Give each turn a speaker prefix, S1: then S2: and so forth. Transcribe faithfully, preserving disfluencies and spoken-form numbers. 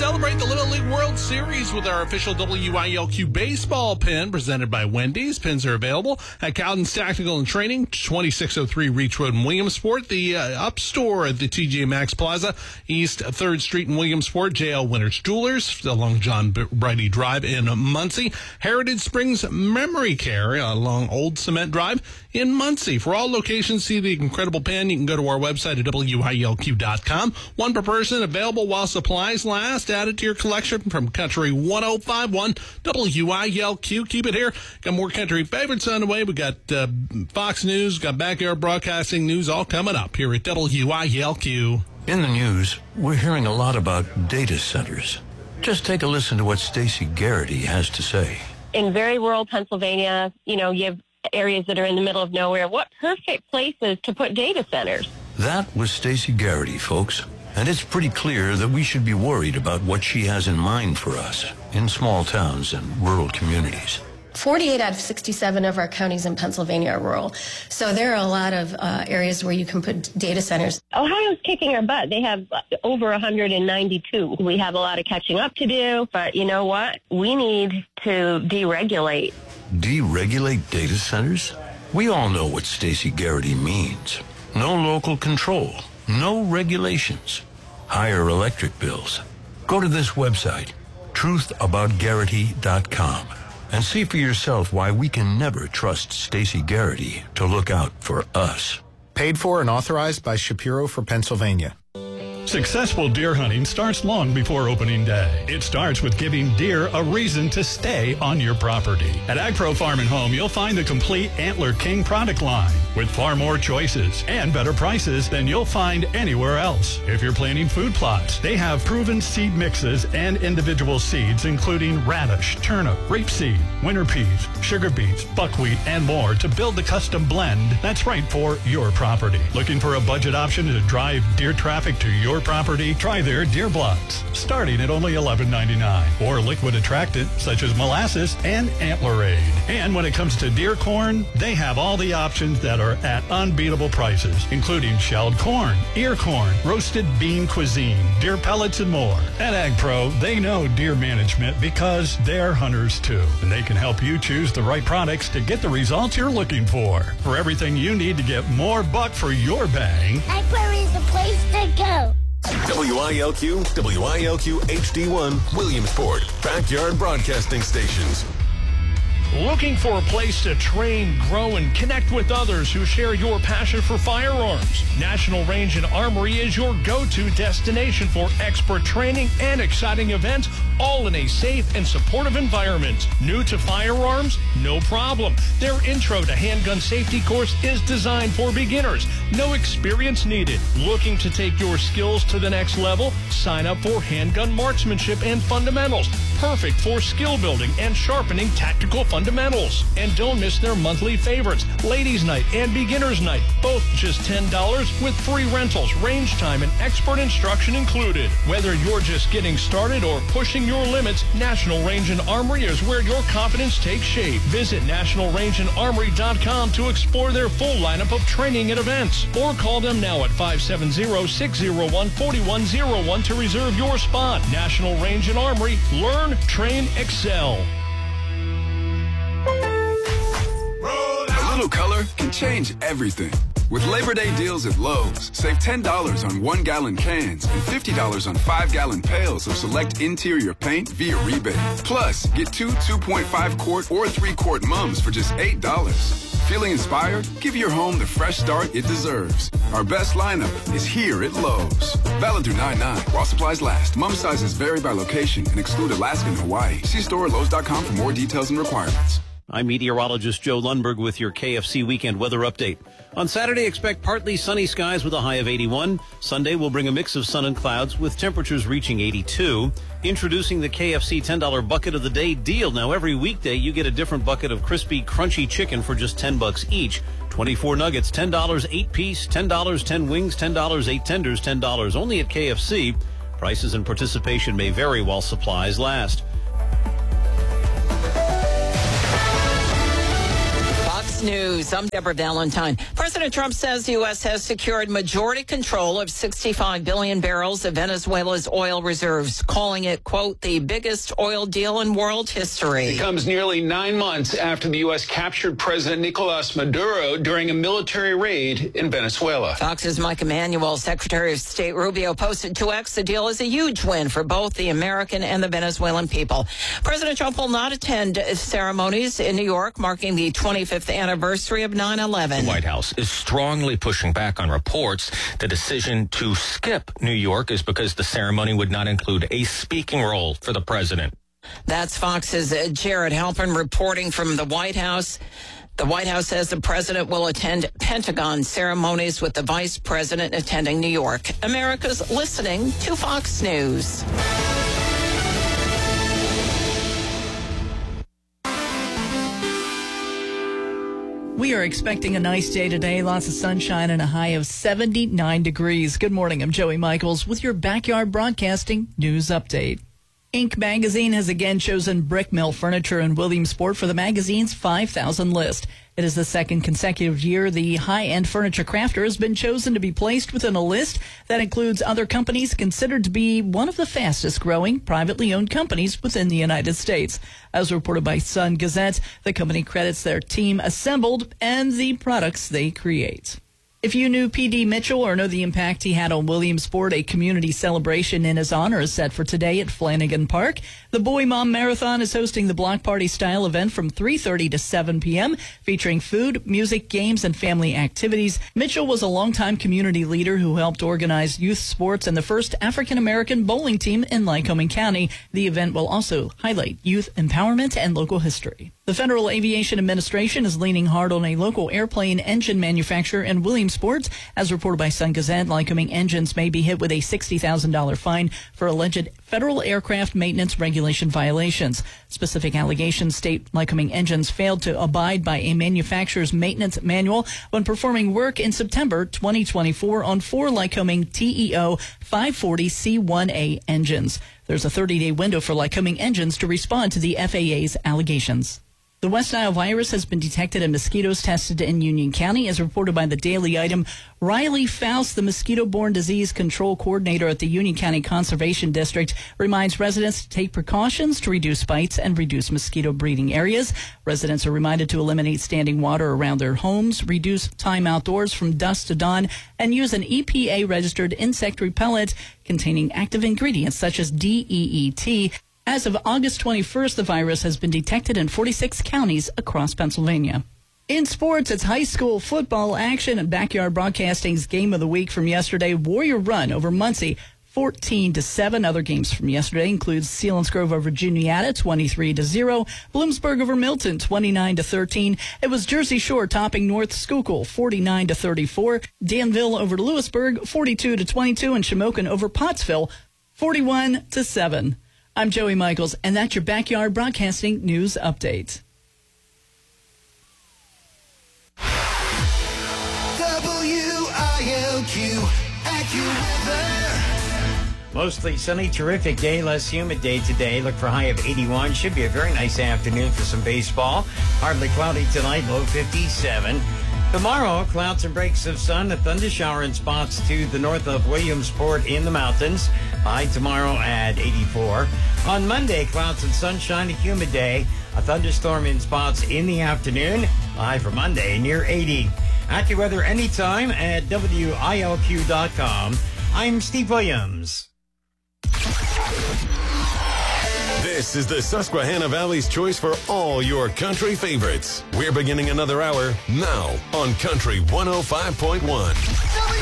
S1: celebrate the Little League World Series with our official W I L Q baseball pin presented by Wendy's. Pins are available at Cowden's Tactical and Training, twenty-six oh three Reach Road in Williamsport, the uh, Up Store at the T J Maxx Plaza, East third Street in Williamsport, J L Winters Jewelers along John Brighty Drive in Muncie, Heritage Springs Memory Care along Old Cement Drive in Muncie. For all locations, see the incredible pin. You can go to our website at W I L Q dot com. One per person, available while supplies last. Add it to your collection from Country one oh five one W I L Q. Keep it here. Got more country favorites on the way. We got uh, Fox News, got Backyard Broadcasting News, all coming up here at W I L Q.
S2: In the news, we're hearing a lot about data centers. Just take a listen to what Stacey Garrity has to say.
S3: In very rural Pennsylvania, you know, you have areas that are in the middle of nowhere. What perfect places to put data centers?
S2: That was Stacey Garrity, folks. And it's pretty clear that we should be worried about what she has in mind for us in small towns and rural communities.
S4: forty-eight out of sixty-seven of our counties in Pennsylvania are rural. So there are a lot of uh, areas where you can put data centers.
S3: Ohio's kicking our butt. They have over one hundred ninety-two. We have a lot of catching up to do, but you know what? We need to deregulate.
S2: Deregulate data centers? We all know what Stacey Garrity means. No local control. No regulations. Higher electric bills. Go to this website, truth about garrity dot com, and see for yourself why we can never trust Stacey Garrity to look out for us.
S5: Paid for and authorized by Shapiro for Pennsylvania.
S6: Successful deer hunting starts long before opening day. It starts with giving deer a reason to stay on your property. At AgPro Farm and Home, you'll find the complete Antler King product line with far more choices and better prices than you'll find anywhere else. If you're planting food plots, they have proven seed mixes and individual seeds, including radish, turnip, rapeseed, winter peas, sugar beets, buckwheat, and more to build the custom blend that's right for your property. Looking for a budget option to drive deer traffic to your property? Try their deer blocks, starting at only eleven ninety-nine, or liquid attractant such as molasses and Antlerade. And when it comes to deer corn, they have all the options that are at unbeatable prices, including shelled corn, ear corn, roasted bean cuisine, deer pellets, and more. At AgPro, they know deer management because they're hunters too, and they can help you choose the right products to get the results you're looking for. For everything you need to get more buck for your bang,
S7: AgPro is the place to go.
S8: W I L Q, W I L Q H D one, Williamsport, Backyard Broadcasting Stations.
S9: Looking for a place to train, grow, and connect with others who share your passion for firearms? National Range and Armory is your go-to destination for expert training and exciting events, all in a safe and supportive environment. New to firearms? No problem. Their Intro to Handgun Safety course is designed for beginners. No experience needed. Looking to take your skills to the next level? Sign up for Handgun Marksmanship and Fundamentals. Perfect for skill building and sharpening tactical fundamentals. And don't miss their monthly favorites, Ladies Night and Beginners Night, both just ten dollars with free rentals, range time, and expert instruction included. Whether you're just getting started or pushing your limits, National Range and Armory is where your confidence takes shape. Visit national range and armory dot com to explore their full lineup of training and events, or call them now at five seven zero, six zero one, four one zero one to reserve your spot. National Range and Armory. Learn, train, excel.
S10: A little color can change everything. With Labor Day deals at Lowe's, save ten dollars on one-gallon cans and fifty dollars on five-gallon pails of select interior paint via rebate. Plus, get two two point five quart or three quart mums for just eight dollars. Feeling inspired? Give your home the fresh start it deserves. Our best lineup is here at Lowe's. Valid through nine nine while supplies last. Mum sizes vary by location and exclude Alaska and Hawaii. See store at Lowe's dot com for more details and requirements.
S11: I'm meteorologist Joe Lundberg with your K F C weekend weather update. On Saturday, expect partly sunny skies with a high of eighty-one. Sunday will bring a mix of sun and clouds with temperatures reaching eighty-two. Introducing the K F C ten dollar bucket of the day deal. Now, every weekday, you get a different bucket of crispy, crunchy chicken for just ten bucks each. twenty-four nuggets, ten dollars, eight piece, ten dollars, ten wings, ten dollars, eight tenders, ten dollars only at K F C. Prices and participation may vary while supplies last.
S12: News. I'm Deborah Valentine. President Trump says the U S has secured majority control of sixty-five billion barrels of Venezuela's oil reserves, calling it, quote, the biggest oil deal in world history.
S13: It comes nearly nine months after the U S captured President Nicolas Maduro during a military raid in Venezuela.
S12: Fox's Mike Emanuel, Secretary of State Rubio, posted to X the deal is a huge win for both the American and the Venezuelan people. President Trump will not attend ceremonies in New York marking the twenty-fifth anniversary of nine eleven.
S14: The White House is strongly pushing back on reports. The decision to skip New York is because the ceremony would not include a speaking role for the president.
S12: That's Fox's Jared Halpern reporting from the White House. The White House says the president will attend Pentagon ceremonies with the vice president attending New York. America's listening to Fox News.
S15: We are expecting a nice day today, lots of sunshine and a high of seventy-nine degrees. Good morning, I'm Joey Michaels with your Backyard Broadcasting News Update. Inc magazine has again chosen Brick Mill Furniture in Williamsport for the magazine's five thousand list. It is the second consecutive year the high-end furniture crafter has been chosen to be placed within a list that includes other companies considered to be one of the fastest-growing privately owned companies within the United States. As reported by Sun Gazette, the company credits their team assembled and the products they create. If you knew P D Mitchell or know the impact he had on Williamsport, a community celebration in his honor is set for today at Flanagan Park. The Boy Mom Marathon is hosting the block party style event from three thirty to seven p.m., featuring food, music, games, and family activities. Mitchell was a longtime community leader who helped organize youth sports and the first African-American bowling team in Lycoming County. The event will also highlight youth empowerment and local history. The Federal Aviation Administration is leaning hard on a local airplane engine manufacturer in Williamsport. As reported by Sun Gazette, Lycoming Engines may be hit with a sixty thousand dollars fine for alleged federal aircraft maintenance regulation violations. Specific allegations state Lycoming Engines failed to abide by a manufacturer's maintenance manual when performing work in September twenty twenty-four on four Lycoming T E O five forty C one A engines. There's a thirty-day window for Lycoming Engines to respond to the F A A's allegations. The West Nile virus has been detected in mosquitoes tested in Union County, as reported by the Daily Item. Riley Faust, the mosquito-borne disease control coordinator at the Union County Conservation District, reminds residents to take precautions to reduce bites and reduce mosquito breeding areas. Residents are reminded to eliminate standing water around their homes, reduce time outdoors from dusk to dawn, and use an E P A-registered insect repellent containing active ingredients such as D E E T. As of August twenty-first, the virus has been detected in forty-six counties across Pennsylvania. In sports, it's high school football action and Backyard Broadcasting's game of the week from yesterday. Warrior Run over Muncie, fourteen to seven. Other games from yesterday include Selinsgrove over Juniata, twenty-three to zero. Bloomsburg over Milton, twenty-nine to thirteen. It was Jersey Shore topping North Schuylkill, forty-nine to thirty-four. Danville over Lewisburg, forty-two to twenty-two. And Shamokin over Pottsville, forty-one to seven. I'm Joey Michaels, and that's your Backyard Broadcasting News Update.
S16: W I L Q, AccuWeather.
S17: Mostly sunny, terrific day, less humid day today. Look for a high of eighty-one. Should be a very nice afternoon for some baseball. Hardly cloudy tonight, low fifty-seven. Tomorrow, clouds and breaks of sun, a thunder shower in spots to the north of Williamsport in the mountains. High tomorrow at eighty-four. On Monday, clouds and sunshine, a humid day. A thunderstorm in spots in the afternoon. High for Monday near eighty. AccuWeather anytime at W I L Q dot com. I'm Steve Williams.
S8: This is the Susquehanna Valley's choice for all your country favorites. We're beginning another hour now on Country one oh five point one.